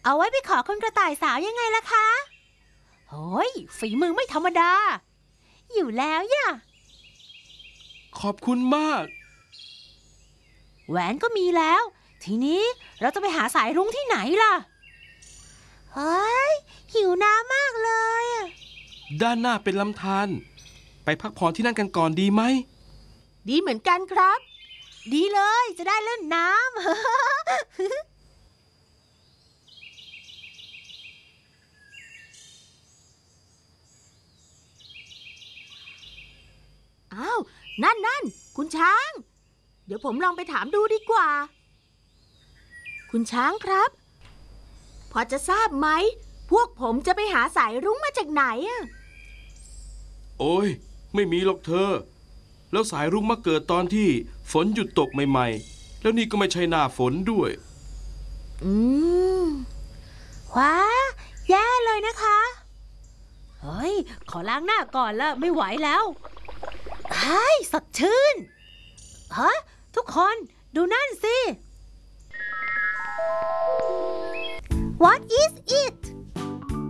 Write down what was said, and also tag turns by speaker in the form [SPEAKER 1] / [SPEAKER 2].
[SPEAKER 1] เอาไว้ไปขอคุณกระต่ายสาวยังไงล่ะคะโอ้ยฝีมือไม่ธรรมดาอยู่แล้วย่ะ
[SPEAKER 2] ขอบคุณมาก
[SPEAKER 1] แหวนก็มีแล้วทีนี้เราจะไปหาสายรุ้งที่ไหนล่ะเฮ้ยหิวน้ำมากเลย
[SPEAKER 2] ด้านหน้าเป็นลำธารไปพักผ่อนที่นั่นกันก่อนดีไหม
[SPEAKER 1] ดีเหมือนกันครับดีเลยจะได้เล่นน้ำ อ้าวนั่นคุณช้างเดี๋ยวผมลองไปถามดูดีกว่าคุณช้างครับพอจะทราบไหมพวกผมจะไปหาสายรุ้งมาจากไหน
[SPEAKER 2] โอ้ยไม่มีหรอกเธอแล้วสายรุ้งมาเกิดตอนที่ฝนหยุดตกใหม่ๆแล้วนี่ก็ไม่ใช่หน้าฝนด้วย
[SPEAKER 1] ว้าแย่เลยนะคะเฮ้ยขอล้างหน้าก่อนละไม่ไหวแล้วเฮ้ยสดชื่นฮะทุกคนดูนั่นสิ What is it